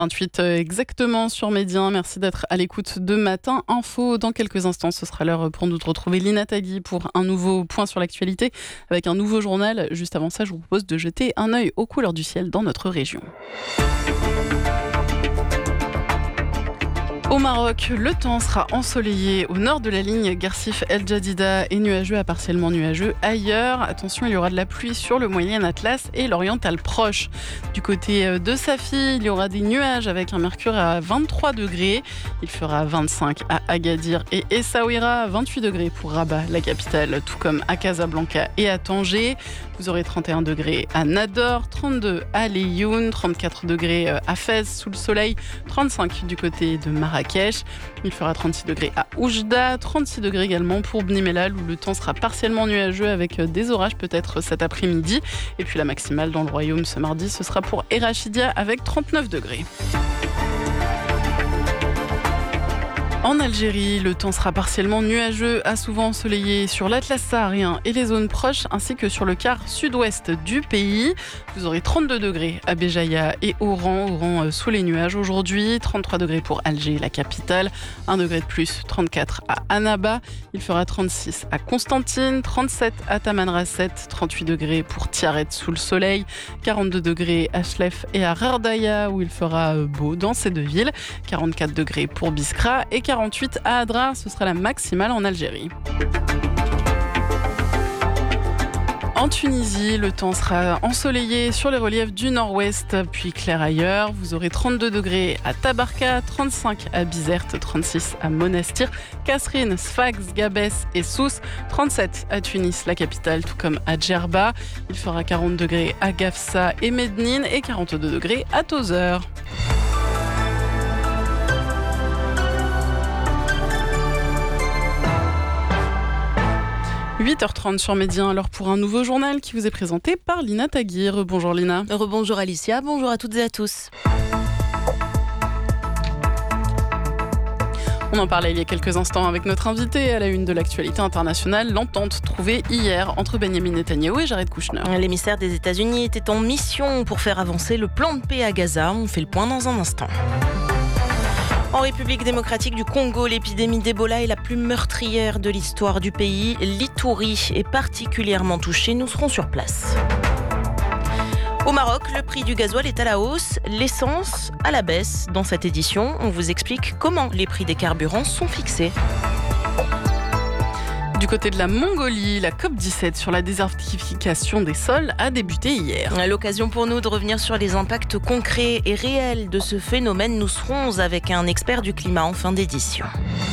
28 exactement sur Média 1. Merci d'être à l'écoute de Matin Info. Dans quelques instants, ce sera l'heure pour nous de retrouver Lina Tagui pour un nouveau point sur l'actualité avec un nouveau journal. Juste avant ça, je vous propose de jeter un œil aux couleurs du ciel dans notre région. Au Maroc, le temps sera ensoleillé au nord de la ligne Guersif El Jadida et nuageux à partiellement nuageux ailleurs. Attention, il y aura de la pluie sur le moyen Atlas et l'oriental proche. Du côté de Safi, il y aura des nuages avec un mercure à 23 degrés. Il fera 25 à Agadir et Essaouira, 28 degrés pour Rabat, la capitale, tout comme à Casablanca et à Tanger. Vous aurez 31 degrés à Nador, 32 à Lioune, 34 degrés à Fès sous le soleil, 35 du côté de Marrakech. Il fera 36 degrés à Oujda, 36 degrés également pour Bni Mellal où le temps sera partiellement nuageux avec des orages peut-être cet après-midi. Et puis la maximale dans le royaume ce mardi, ce sera pour Erachidia avec 39 degrés. En Algérie, le temps sera partiellement nuageux, à souvent ensoleillé sur l'Atlas saharien et les zones proches, ainsi que sur le quart sud-ouest du pays. Vous aurez 32 degrés à Béjaïa et Oran sous les nuages aujourd'hui, 33 degrés pour Alger, la capitale, 1 degré de plus, 34 à Annaba, il fera 36 à Constantine, 37 à Tamanrasset, 38 degrés pour Tiaret sous le soleil, 42 degrés à Chlef et à Rardaya où il fera beau dans ces deux villes, 44 degrés pour Biskra et 48 à Adrar, ce sera la maximale en Algérie. En Tunisie, le temps sera ensoleillé sur les reliefs du nord-ouest, puis clair ailleurs. Vous aurez 32 degrés à Tabarka, 35 à Bizerte, 36 à Monastir, Kasserine, Sfax, Gabès et Sousse, 37 à Tunis, la capitale, tout comme à Djerba. Il fera 40 degrés à Gafsa et Mednine et 42 degrés à Tozeur. 8h30 sur Média 1, alors pour un nouveau journal qui vous est présenté par Lina Tagui. Bonjour Lina. Rebonjour Alicia, bonjour à toutes et à tous. On en parlait il y a quelques instants avec notre invité à la une de l'actualité internationale, l'entente trouvée hier entre Benyamin Netanyahou et Jared Kushner. L'émissaire des États-Unis était en mission pour faire avancer le plan de paix à Gaza. On fait le point dans un instant. En République démocratique du Congo, l'épidémie d'Ebola est la plus meurtrière de l'histoire du pays. L'Ituri est particulièrement touchée. Nous serons sur place. Au Maroc, le prix du gasoil est à la hausse, l'essence à la baisse. Dans cette édition, on vous explique comment les prix des carburants sont fixés. Du côté de la Mongolie, la COP17 sur la désertification des sols a débuté hier. L'occasion pour nous de revenir sur les impacts concrets et réels de ce phénomène. Nous serons avec un expert du climat en fin d'édition.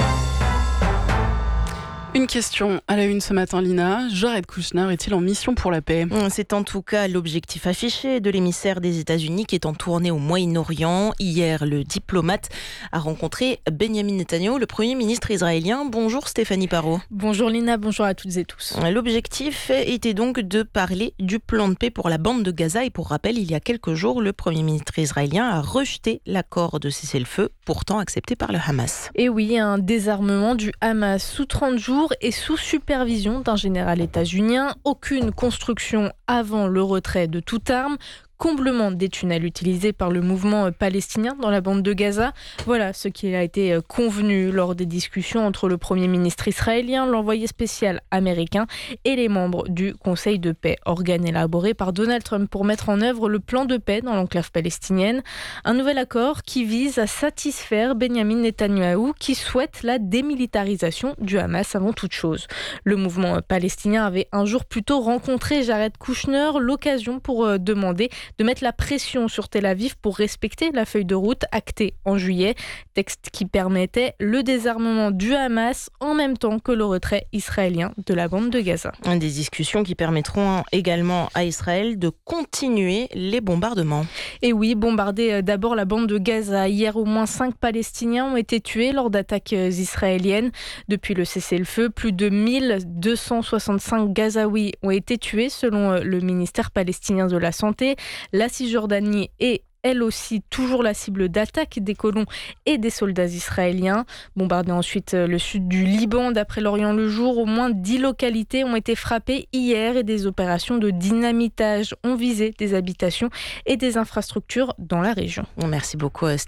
Une question à la une ce matin, Lina. Jared Kushner est-il en mission pour la paix ? C'est en tout cas l'objectif affiché de l'émissaire des États-Unis qui est en tournée au Moyen-Orient. Hier, le diplomate a rencontré Benyamin Netanyahou, le Premier ministre israélien. Bonjour Stéphanie Parot. Bonjour Lina, bonjour à toutes et tous. L'objectif était donc de parler du plan de paix pour la bande de Gaza. Et pour rappel, il y a quelques jours, le Premier ministre israélien a rejeté l'accord de cessez-le-feu, pourtant accepté par le Hamas. Et oui, un désarmement du Hamas sous 30 jours et sous supervision d'un général états-unien. Aucune construction avant le retrait de toute arme. Comblement des tunnels utilisés par le mouvement palestinien dans la bande de Gaza. Voilà ce qui a été convenu lors des discussions entre le Premier ministre israélien, l'envoyé spécial américain et les membres du Conseil de paix, organe élaboré par Donald Trump pour mettre en œuvre le plan de paix dans l'enclave palestinienne. Un nouvel accord qui vise à satisfaire Benyamin Netanyahou qui souhaite la démilitarisation du Hamas avant toute chose. Le mouvement palestinien avait un jour plus tôt rencontré Jared Kushner, l'occasion pour demander de mettre la pression sur Tel Aviv pour respecter la feuille de route actée en juillet, texte qui permettait le désarmement du Hamas en même temps que le retrait israélien de la bande de Gaza. Des discussions qui permettront également à Israël de continuer les bombardements. Et oui, bombarder d'abord la bande de Gaza. Hier, au moins 5 Palestiniens ont été tués lors d'attaques israéliennes. Depuis le cessez-le-feu, plus de 1265 Gazaouis ont été tués selon le ministère palestinien de la Santé. La Cisjordanie et elle aussi toujours la cible d'attaques des colons et des soldats israéliens. Bombardant ensuite le sud du Liban, d'après l'Orient le Jour, au moins 10 localités ont été frappées hier et des opérations de dynamitage ont visé des habitations et des infrastructures dans la région. Merci beaucoup.